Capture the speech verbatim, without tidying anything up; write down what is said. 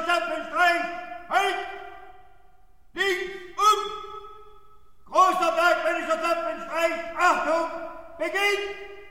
Zapfenstreich! Halt! Links um! Großer bergmännischer Zapfenstreich! Achtung! Beginn!